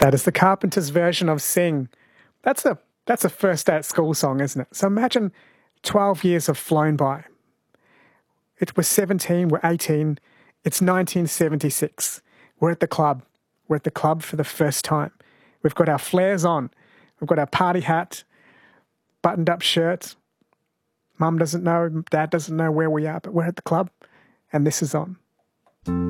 That is the Carpenters' version of Sing. That's a first day at school song, isn't it? So imagine 12 years have flown by. It was 17, we're 18, it's 1976. We're at the club. We're at the club for the first time. We've got our flares on. We've got our party hat, buttoned up shirt. Mum doesn't know, Dad doesn't know where we are, but we're at the club and this is on.